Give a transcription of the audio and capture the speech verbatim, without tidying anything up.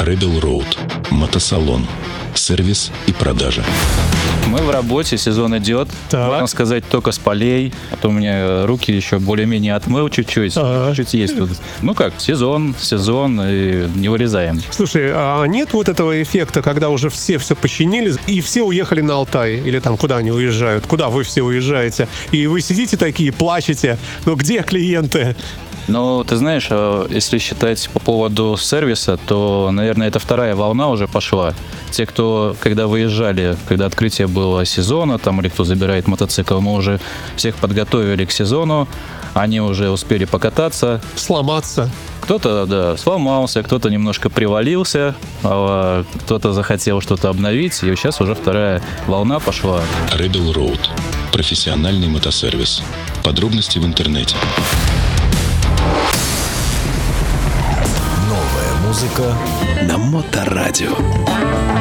Rebel Road. Мотосалон. Сервис и продажа. Мы в работе, сезон идет. Так. Можно сказать, только с полей. А то у меня руки еще более-менее отмыл чуть-чуть. Ага. Чуть есть тут. Ну как, сезон, сезон, и не вырезаем. Слушай, а нет вот этого эффекта, когда уже все все починили, и все уехали на Алтай? Или там куда они уезжают? Куда вы все уезжаете? И вы сидите такие, плачете. Ну где клиенты? Ну, ты знаешь, если считать по поводу сервиса, то, наверное, это вторая волна уже пошла. Те, кто, когда выезжали, когда открытие было сезона, там, или кто забирает мотоцикл, мы уже всех подготовили к сезону, они уже успели покататься. Сломаться. Кто-то, да, сломался, кто-то немножко привалился, а кто-то захотел что-то обновить, и сейчас уже вторая волна пошла. Rebel Road. Профессиональный мотосервис. Подробности в интернете. Новая музыка на Моторадио.